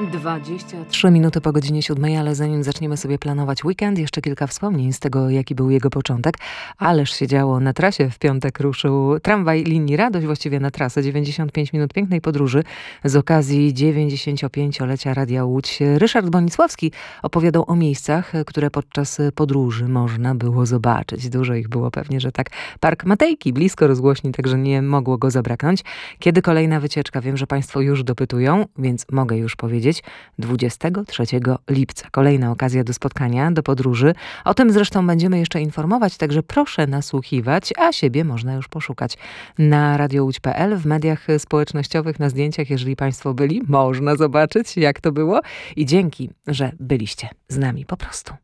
23 minuty po godzinie 7, ale zanim zaczniemy sobie planować weekend, jeszcze kilka wspomnień z tego, jaki był jego początek. Ależ się działo na trasie. W piątek ruszył tramwaj linii Radość, właściwie na trasę. 95 minut pięknej podróży z okazji 95-lecia Radia Łódź. Ryszard Bonisławski opowiadał o miejscach, które podczas podróży można było zobaczyć. Dużo ich było, pewnie, że tak. Park Matejki, blisko rozgłośni, także nie mogło go zabraknąć. Kiedy kolejna wycieczka? Wiem, że Państwo już dopytują, więc mogę już powiedzieć. 23 lipca. Kolejna okazja do spotkania, do podróży. O tym zresztą będziemy jeszcze informować, także proszę nasłuchiwać, a siebie można już poszukać na radiołódź.pl, w mediach społecznościowych, na zdjęciach, jeżeli Państwo byli, można zobaczyć, jak to było. I dzięki, że byliście z nami po prostu.